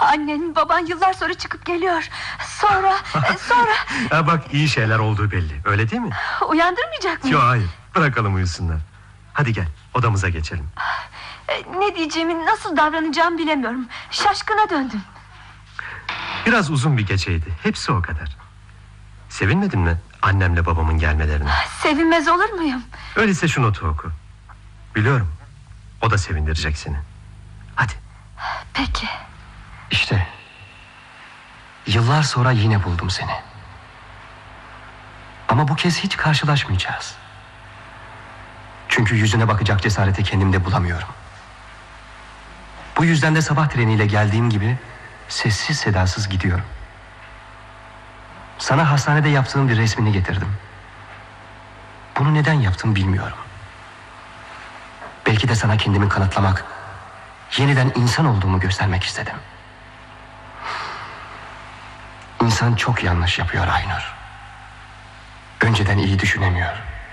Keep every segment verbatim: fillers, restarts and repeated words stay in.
Annen baban yıllar sonra çıkıp geliyor. Sonra sonra Ha, bak iyi şeyler olduğu belli, öyle değil mi? Uyandırmayacak mıyım? Yok hayır, bırakalım uyusunlar. Hadi gel, odamıza geçelim. Ne diyeceğimi, nasıl davranacağımı bilemiyorum. Şaşkına döndüm. Biraz uzun bir geceydi, hepsi o kadar. Sevinmedin mi annemle babamın gelmelerine? Sevinmez olur muyum? Öyleyse şu notu oku. Biliyorum, o da sevindirecek seni. Hadi. Peki. İşte yıllar sonra yine buldum seni. Ama bu kez hiç karşılaşmayacağız. Çünkü yüzüne bakacak cesareti kendimde bulamıyorum. Bu yüzden de sabah treniyle geldiğim gibi sessiz sedasız gidiyorum. Sana hastanede yaptığım bir resmini getirdim. Bunu neden yaptım bilmiyorum. Belki de sana kendimi kanıtlamak, yeniden insan olduğumu göstermek istedim. İnsan çok yanlış yapıyor Aynur. Önceden iyi düşünemiyor.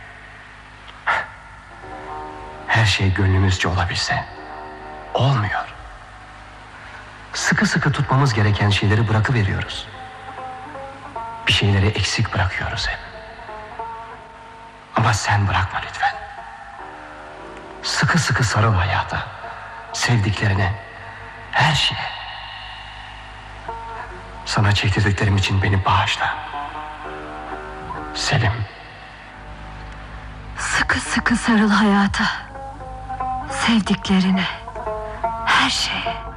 Her şey gönlümüzce olabilse olmuyor. Sıkı sıkı tutmamız gereken şeyleri bırakıveriyoruz. Bir şeyleri eksik bırakıyoruz hep. Ama sen bırakma lütfen. Sıkı sıkı sarıl hayata, sevdiklerine, her şeye. Sana çektirdiklerim için beni bağışla. Selim. Sıkı sıkı sarıl hayata, sevdiklerine, her şeye.